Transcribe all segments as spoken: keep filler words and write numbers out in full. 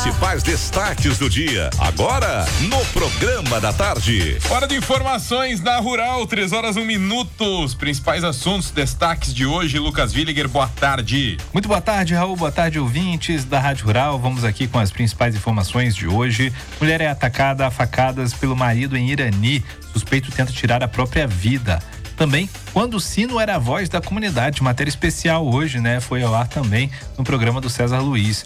principais destaques do dia. Agora, no programa da tarde. Hora de informações da Rural, três horas, um minuto. Os principais assuntos, destaques de hoje. Lucas Villiger, boa tarde. Muito boa tarde, Raul. Boa tarde, ouvintes da Rádio Rural. Vamos aqui com as principais informações de hoje. Mulher é atacada a facadas pelo marido em Irani. Suspeito tenta tirar a própria vida. Também, quando o sino era a voz da comunidade, matéria especial hoje, né? Foi ao ar também no programa do César Luiz.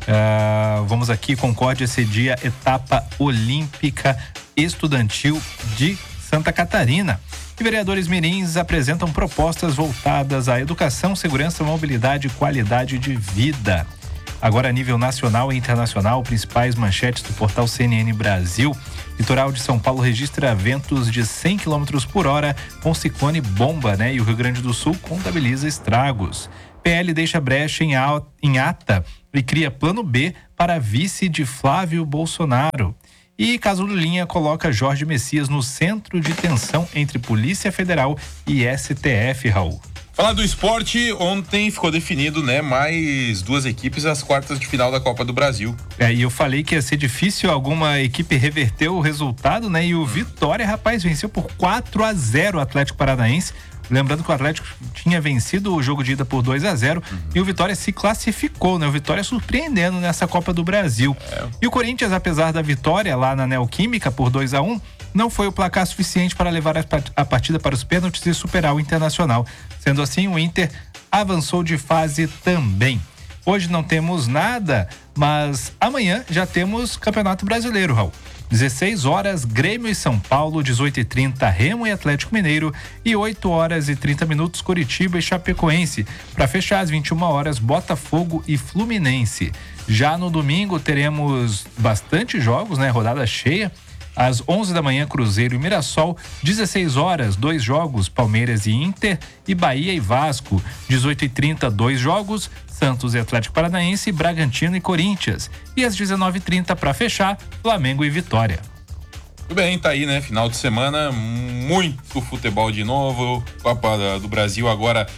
Uh, vamos aqui, Concórdia cedia etapa olímpica estudantil de Santa Catarina. E vereadores mirins apresentam propostas voltadas à educação, segurança, mobilidade e qualidade de vida. Agora, a nível nacional e internacional, principais manchetes do portal C N N Brasil. Litoral de São Paulo registra ventos de cem quilômetros por hora com ciclone bomba, né? E o Rio Grande do Sul contabiliza estragos. P L deixa brecha em, a, em ata e cria plano B para vice de Flávio Bolsonaro. E caso Lulinha coloca Jorge Messias no centro de tensão entre Polícia Federal e S T F, Raul. Falar do esporte, ontem ficou definido, né, mais duas equipes às quartas de final da Copa do Brasil. É, e eu falei que ia ser difícil alguma equipe reverter o resultado, né? E o Vitória, rapaz, venceu por quatro a zero o Atlético Paranaense. Lembrando que o Atlético tinha vencido o jogo de ida por dois a zero uhum. e o Vitória se classificou, né? O Vitória surpreendendo nessa Copa do Brasil. É. E o Corinthians, apesar da vitória lá na Neoquímica por dois a um, não foi o placar suficiente para levar a partida para os pênaltis e superar o Internacional. Sendo assim, o Inter avançou de fase também. Hoje não temos nada, mas amanhã já temos Campeonato Brasileiro, Raul. dezesseis horas, Grêmio e São Paulo, dezoito e trinta, Remo e Atlético Mineiro e oito horas e trinta minutos, Curitiba e Chapecoense. Para fechar, às vinte e uma horas, Botafogo e Fluminense. Já no domingo teremos bastante jogos, né? Rodada cheia. Às onze da manhã, Cruzeiro e Mirassol. dezesseis horas, dois jogos, Palmeiras e Inter e Bahia e Vasco. dezoito e trinta, dois jogos, Santos e Atlético Paranaense, Bragantino e Corinthians. E às dezenove e trinta, para fechar, Flamengo e Vitória. Tudo bem, tá aí, né? Final de semana, muito futebol de novo. Copa do Brasil agora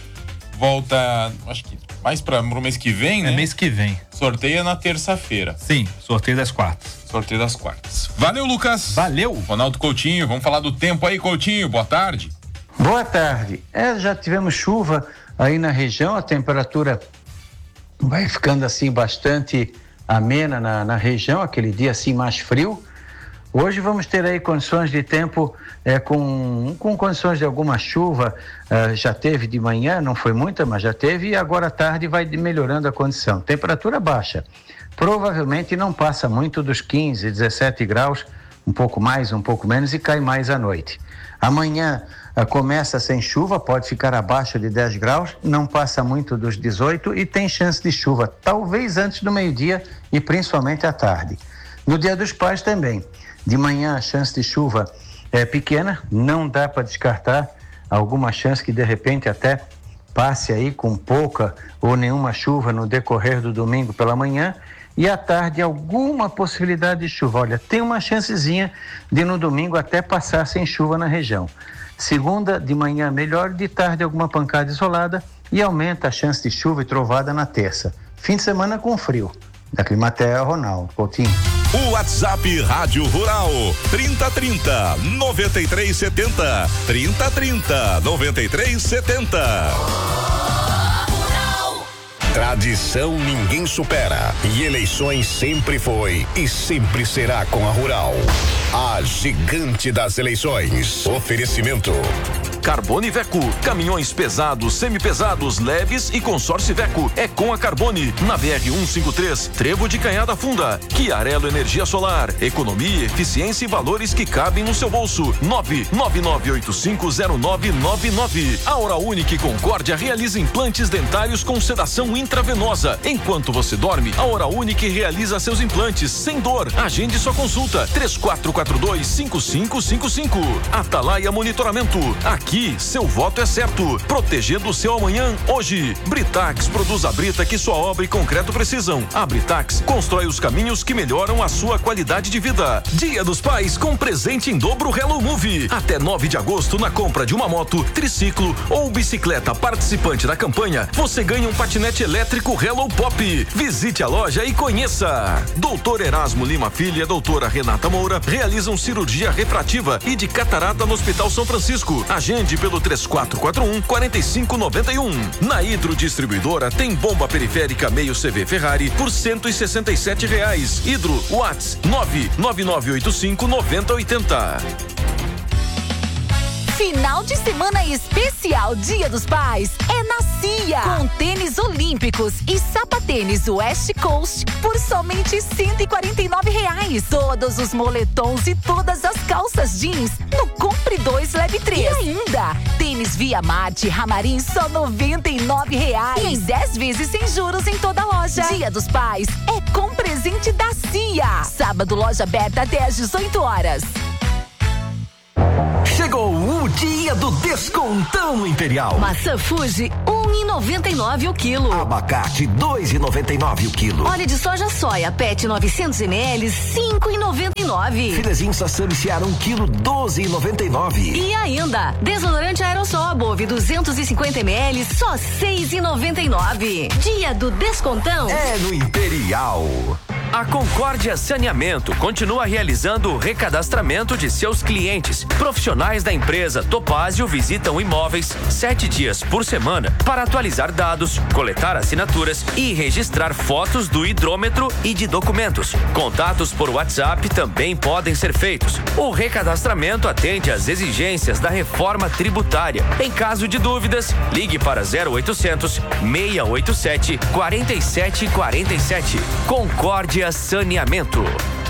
volta, acho que mais para o mês que vem, né? É mês que vem. Sorteia na terça-feira. Sim, sorteio das quartas. Sorteio das quartas. Valeu, Lucas. Valeu. Ronaldo Coutinho, vamos falar do tempo aí, Coutinho. Boa tarde. Boa tarde. É, já tivemos chuva aí na região, a temperatura vai ficando assim bastante amena na, na região, aquele dia assim mais frio. Hoje vamos ter aí condições de tempo é, com, com condições de alguma chuva, uh, já teve de manhã, não foi muita, mas já teve, e agora à tarde vai melhorando a condição. Temperatura baixa, provavelmente não passa muito dos quinze, dezessete graus, um pouco mais, um pouco menos, e cai mais à noite. Amanhã uh, começa sem chuva, pode ficar abaixo de dez graus, não passa muito dos dezoito e tem chance de chuva, talvez antes do meio-dia e principalmente à tarde. No Dia dos Pais também. De manhã a chance de chuva é pequena, não dá para descartar alguma chance que de repente até passe aí com pouca ou nenhuma chuva no decorrer do domingo pela manhã, e à tarde alguma possibilidade de chuva. Olha, tem uma chancezinha de no domingo até passar sem chuva na região. Segunda de manhã melhor, de tarde alguma pancada isolada e aumenta a chance de chuva e trovada na terça. Fim de semana com frio. Da Climatea, Ronaldo Coutinho. O WhatsApp Rádio Rural trinta trinta, noventa e três setenta, trinta trinta, noventa e três setenta. Tradição ninguém supera e eleições sempre foi e sempre será com a Rural. A gigante das eleições. Oferecimento Carbone Iveco, caminhões pesados, semipesados, leves e consórcio Iveco. É com a Carbone, na B R cento e cinquenta e três, Trevo de Canhada Funda. Chiarello Energia Solar, economia, eficiência e valores que cabem no seu bolso. nove nove nove oito cinco zero nove nove nove. A Oral Unique Concórdia realiza implantes dentários com sedação intravenosa. Enquanto você dorme, a Oral Unique realiza seus implantes sem dor. Agende sua consulta, três quatro quatro dois, cinco cinco cinco cinco. Atalaia Monitoramento, aqui Aqui, seu voto é certo, protegendo o seu amanhã hoje. Britax produz a brita que sua obra e concreto precisam. A Britax constrói os caminhos que melhoram a sua qualidade de vida. Dia dos Pais com presente em dobro Hello Move. Até nove de agosto, na compra de uma moto, triciclo ou bicicleta participante da campanha, você ganha um patinete elétrico Hello Pop. Visite a loja e conheça. Doutor Erasmo Lima Filho e a doutora Renata Moura realizam cirurgia refrativa e de catarata no Hospital São Francisco. Agende pelo três quatro quatro um, quatro cinco nove um. Na Hidro Distribuidora tem bomba periférica meio C V Ferrari por cento e sessenta e sete reais. Hidro Whats nove nove nove oito cinco nove zero oito zero. Final de semana especial Dia dos Pais é na Cia. Com tênis olímpicos e sapatênis West Coast por somente cento e quarenta e nove reais. Todos os moletons e todas as calças jeans no Compre dois, Leve três. E ainda, tênis Via Marte Ramarim só noventa e nove reais. E em dez vezes sem juros em toda a loja. Dia dos Pais é com presente da Cia. Sábado, loja aberta até às dezoito horas. Chegou o dia do descontão Imperial. Maçã Fuji, um e noventa e nove o quilo. Abacate, dois e noventa e nove o quilo. Óleo de soja soia, Pet novecentos mililitros, cinco e noventa e nove. Filezinho Sassami Seara, um quilo, doze e noventa e nove. E ainda, desodorante aerossol Above, duzentos e cinquenta mililitros, só seis e noventa e nove. Dia do descontão é no Imperial. A Concórdia Saneamento continua realizando o recadastramento de seus clientes. Profissionais da empresa Topázio visitam imóveis sete dias por semana para atualizar dados, coletar assinaturas e registrar fotos do hidrômetro e de documentos. Contatos por WhatsApp também podem ser feitos. O recadastramento atende às exigências da reforma tributária. Em caso de dúvidas, ligue para zero oitocentos, seiscentos e oitenta e sete, quarenta e sete quarenta e sete. Concórdia Saneamento.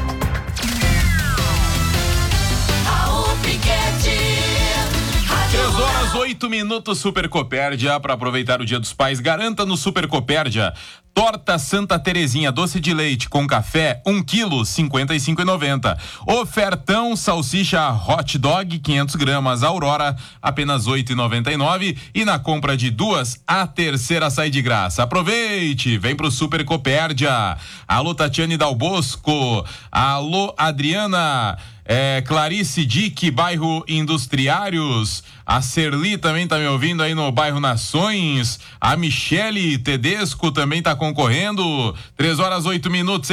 três horas, oito minutos, Super Copérdia. Para aproveitar o Dia dos Pais, garanta no Super Copérdia. Torta Santa Terezinha doce de leite com café, um quilo, cinquenta e cinco reais e noventa centavos. Ofertão salsicha hot dog, quinhentos gramas, Aurora, apenas oito reais e noventa e nove centavos. E na compra de duas, a terceira sai de graça. Aproveite, vem pro Super Copérdia. Alô, Tatiane Dal Bosco. Alô, Adriana. É, Clarice Dick, bairro Industriários. A Serli também tá me ouvindo aí no bairro Nações. A Michele Tedesco também tá concorrendo. três horas, oito minutos.